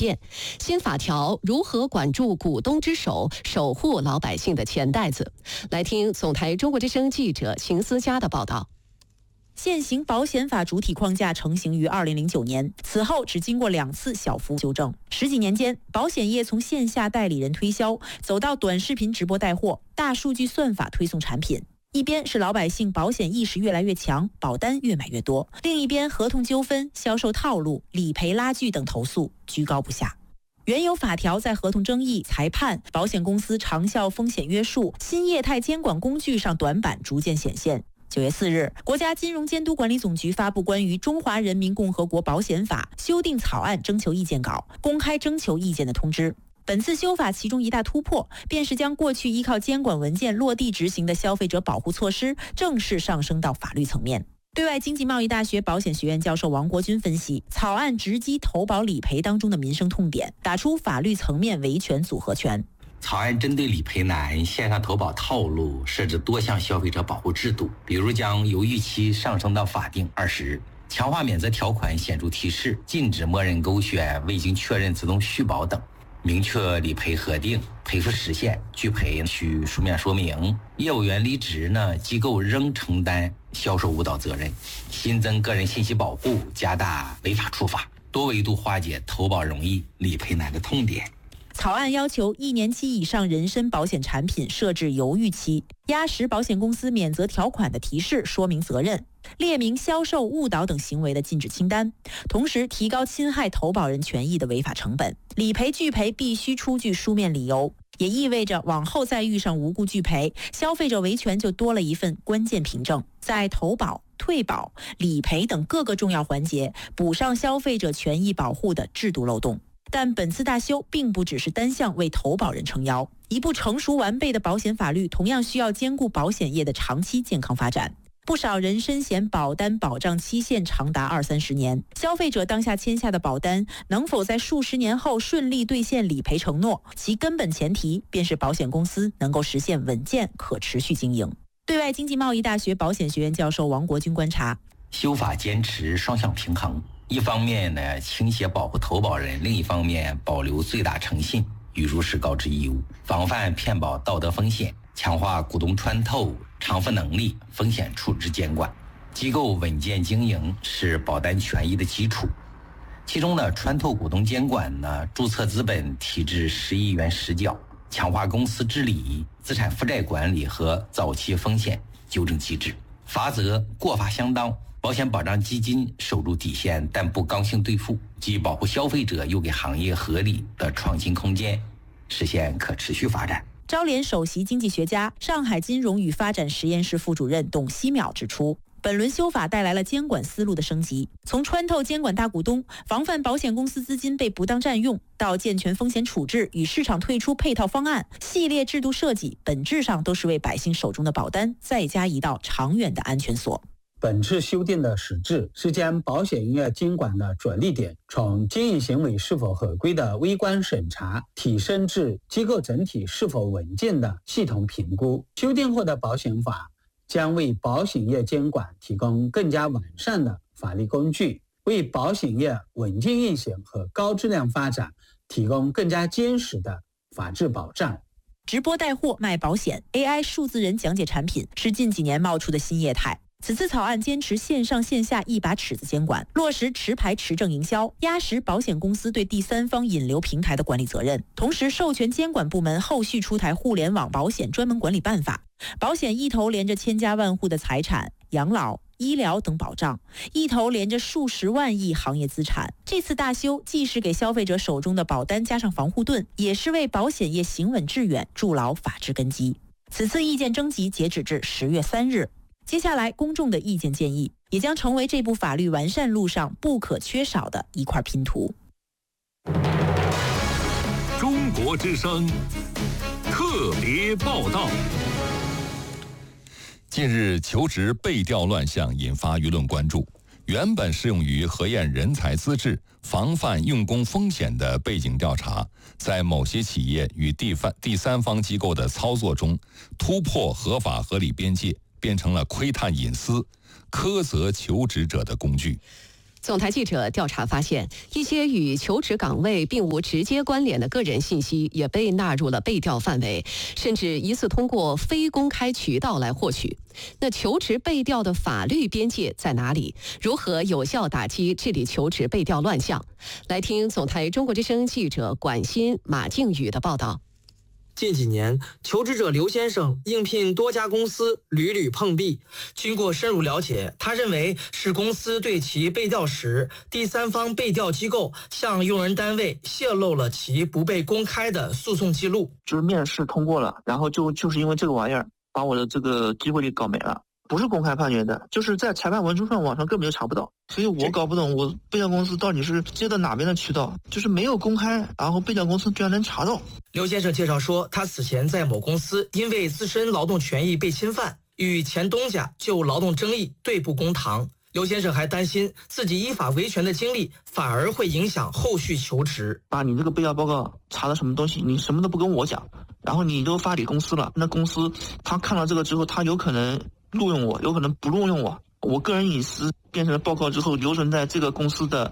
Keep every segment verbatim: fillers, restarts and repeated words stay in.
变。新法条如何管住股东之手，守护老百姓的钱袋子？来听总台中国之声记者秦思佳的报道。 现行保险法主体框架成型于二零零九年，此后只经过两次小幅修正。十几年间，保险业从线下代理人推销走到短视频直播带货、大数据算法推送产品。一边是老百姓保险意识越来越强，保单越买越多；另一边合同纠纷、销售套路、理赔拉锯等投诉居高不下。原有法条在合同争议、裁判、保险公司长效风险约束、新业态监管工具上短板逐渐显现。九月四日，国家金融监督管理总局发布关于《中华人民共和国保险法》修订草案征求意见稿，公开征求意见的通知。本次修法其中一大突破，便是将过去依靠监管文件落地执行的消费者保护措施，正式上升到法律层面。对外经济贸易大学保险学院教授王国军分析，草案直击投保理赔当中的民生痛点，打出法律层面维权组合拳。 草案针对理赔难、线上投保套路设置多项消费者保护制度，比如将犹豫期上升到法定二十日，强化免责条款显著提示，禁止默认勾选、未经确认自动续保等，明确理赔核定、赔付时限、拒赔需书面说明。业务员离职呢，机构仍承担销售误导责任。新增个人信息保护，加大违法处罚，多维度化解投保容易、理赔难的痛点。 草案要求一年期以上人身保险产品设置犹豫期，压实保险公司免责条款的提示说明责任，列明销售误导等行为的禁止清单，同时提高侵害投保人权益的违法成本。理赔拒赔必须出具书面理由，也意味着往后再遇上无故拒赔，消费者维权就多了一份关键凭证，在投保、退保、理赔等各个重要环节补上消费者权益保护的制度漏洞。但本次大修并不只是单向为投保人撑腰，一部成熟完备的保险法律同样需要兼顾保险业的长期健康发展。不少人身险保单保障期限长达二三十年，消费者当下签下的保单能否在数十年后顺利兑现理赔承诺，其根本前提便是保险公司能够实现稳健可持续经营。对外经济贸易大学保险学院教授王国军观察， 修法坚持双向平衡，一方面呢倾斜保护投保人，另一方面保留最大诚信与如实告知义务，防范骗保道德风险，强化股东穿透、偿付能力、风险处置监管。机构稳健经营是保单权益的基础。其中呢，穿透股东监管呢，注册资本提至十亿元实缴，强化公司治理、资产负债管理和早期风险纠正机制。罚则过罚相当，保险保障基金守住底线，但不刚性兑付，既保护消费者，又给行业合理的创新空间，实现可持续发展。 招联首席经济学家、上海金融与发展实验室副主任董希淼指出，本轮修法带来了监管思路的升级，从穿透监管大股东、防范保险公司资金被不当占用，到健全风险处置与市场退出配套方案，系列制度设计本质上都是为百姓手中的保单再加一道长远的安全锁。 本次修订的实质是将保险业监管的着力点从经营行为是否合规的微观审查提升至机构整体是否稳健的系统评估。修订后的保险法将为保险业监管提供更加完善的法律工具，为保险业稳健运行和高质量发展提供更加坚实的法治保障。 直播带货卖保险 A I 数字人讲解产品是近几年冒出的新业态。此次草案坚持线上线下一把尺子监管，落实持牌持证营销，压实保险公司对第三方引流平台的管理责任，同时授权监管部门后续出台互联网保险专门管理办法。保险一头连着千家万户的财产、养老、医疗等保障，一头连着数十万亿行业资产。这次大修既是给消费者手中的保单加上防护盾，也是为保险业行稳致远筑牢法治根基。此次意见征集截止至十月三日。接下来公众的意见建议也将成为这部法律完善路上不可缺少的一块拼图。 中国之声特别报道。近日求职被调乱象引发舆论关注，原本适用于核验人才资质、防范用工风险的背景调查，在某些企业与第三第三方机构的操作中，突破合法合理边界，变成了窥探隐私、苛责求职者的工具。 总台记者调查发现，一些与求职岗位并无直接关联的个人信息也被纳入了被调范围，甚至疑似通过非公开渠道来获取。那求职被调的法律边界在哪里？如何有效打击治理求职被调乱象？来听总台中国之声记者管欣、马靖宇的报道。 近几年，求职者刘先生应聘多家公司，屡屡碰壁。经过深入了解，他认为是公司对其被调时，第三方被调机构向用人单位泄露了其不被公开的诉讼记录。 就是面试通过了，然后就就是因为这个玩意儿，把我的这个机会给搞没了。不是公开判决的，就是在裁判文书上网上根本就查不到，所以我搞不懂我被调公司到底是接的哪边的渠道，就是没有公开，然后被调公司居然能查到。 刘先生介绍说，他此前在某公司因为自身劳动权益被侵犯，与前东家就劳动争议对簿公堂。刘先生还担心自己依法维权的经历反而会影响后续求职。 啊，你这个被调报告查了什么东西，你什么都不跟我讲，然后你都发给公司了，那公司他看到这个之后，他有可能录用我，有可能不录用我。我个人隐私变成了报告之后留存在这个公司的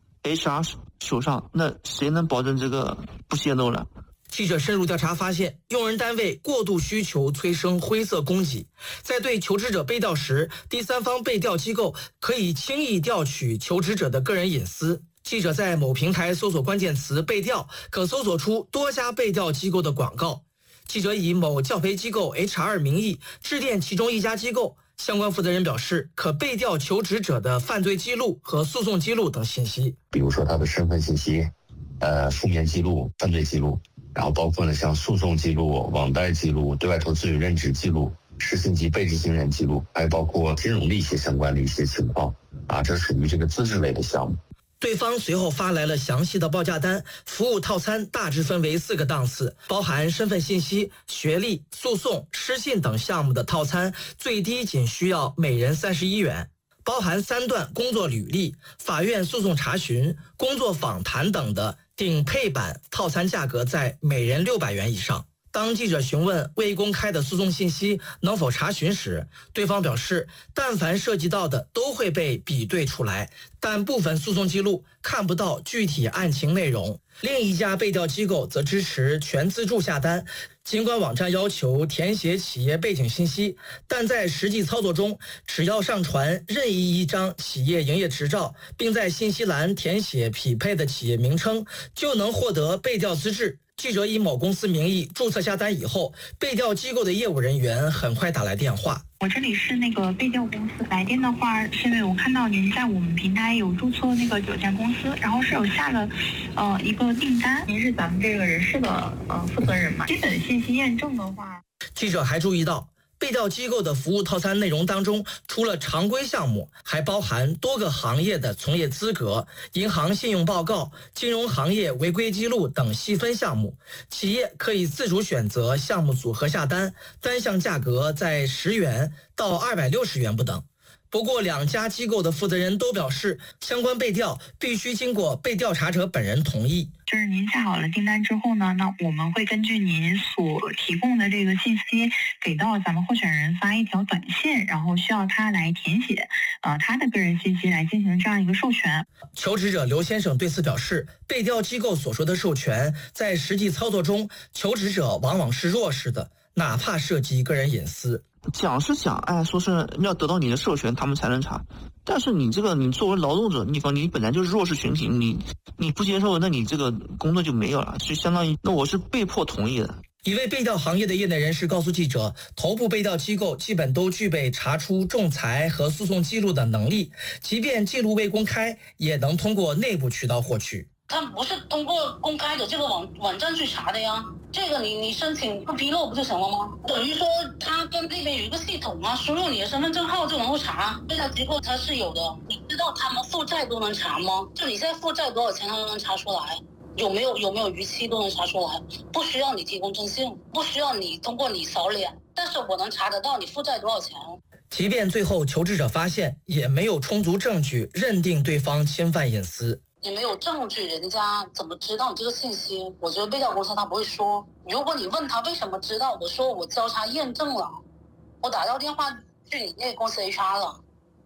H R 手上，那谁能保证这个不泄露呢？ 记者深入调查发现，用人单位过度需求催生灰色供给，在对求职者被调时，第三方被调机构可以轻易调取求职者的个人隐私。记者在某平台搜索关键词被调，可搜索出多家被调机构的广告。记者以某教培机构 H R 名义致电其中一家机构，相关负责人表示，可被调求职者的犯罪记录和诉讼记录等信息， 比如说他的身份信息、呃负面记录、犯罪记录，然后包括呢像诉讼记录、网贷记录、对外投资与任职记录、实行及被执行人记录，还有包括金融的一些相关的一些情况啊，这属于这个资质类的项目。 对方随后发来了详细的报价单，服务套餐大致分为四个档次，包含身份信息、学历、诉讼、失信等项目的套餐，最低仅需要每人三十一元，包含三段工作履历、法院诉讼查询、工作访谈等的顶配版套餐价格在每人六百元以上。当记者询问未公开的诉讼信息能否查询时，对方表示，但凡涉及到的都会被比对出来，但部分诉讼记录看不到具体案情内容。另一家被调机构则支持全自助下单，尽管网站要求填写企业背景信息，但在实际操作中，只要上传任意一张企业营业执照，并在信息栏填写匹配的企业名称，就能获得被调资质。记者以某公司名义注册下单以后，被调机构的业务人员很快打来电话。 我这里是那个被调公司，来电的话是因为我看到您在我们平台有注册那个九家公司，然后是有下了呃一个订单，您是咱们这个人事的呃负责人嘛？基本信息验证的话， 记者还注意到，被调机构的服务套餐内容当中，除了常规项目，还包含多个行业的从业资格、银行信用报告、金融行业违规记录等细分项目。企业可以自主选择项目组合下单，单项价格在十元到二百六十元不等。不过，两家机构的负责人都表示，相关被调必须经过被调查者本人同意。 就是您下好了订单之后呢，那我们会根据您所提供的这个信息，给到咱们候选人发一条短信，然后需要他来填写呃他的个人信息来进行这样一个授权。 求职者刘先生对此表示，被调机构所说的授权，在实际操作中，求职者往往是弱势的，哪怕涉及个人隐私。 讲是讲，哎，说是要得到你的授权，他们才能查。但是你这个，你作为劳动者，你方你本来就是弱势群体，你你不接受，那你这个工作就没有了，就相当于那我是被迫同意的。 一位被调行业的业内人士告诉记者，头部被调机构基本都具备查出仲裁和诉讼记录的能力，即便记录未公开，也能通过内部渠道获取。 他不是通过公开的这个网网站去查的呀，这个你你申请不披露不就行了吗？等于说他跟这边有一个系统啊，输入你的身份证号就能够查。被调机构它是有的，你知道他们负债都能查吗？就你现在负债多少钱，他都能查出来。有没有有没有逾期都能查出来，不需要你提供征信，不需要你通过你扫脸，但是我能查得到你负债多少钱。 即便最后求职者发现，也没有充足证据认定对方侵犯隐私。 你没有证据，人家怎么知道你这个信息？我觉得被调公司他不会说。如果你问他为什么知道，我说我交叉验证了，我打到电话去你那个公司 H R 了，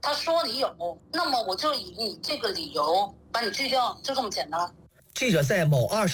他说你有，那么我就以你这个理由把你拒掉，就这么简单。 记者在某二手